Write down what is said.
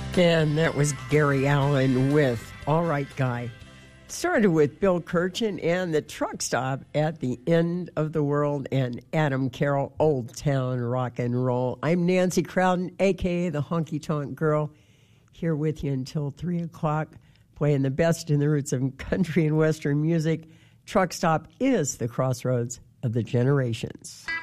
And that was Gary Allan with All Right Guy. Started with Bill Kirchen and the Truck Stop at the End of the World and Adam Carroll, Old Town Rock and Roll. I'm Nancy Crowden, a.k.a. the Honky Tonk Girl, here with you until 3 o'clock, playing the best in the roots of country and western music. Truck Stop is the crossroads of the generations.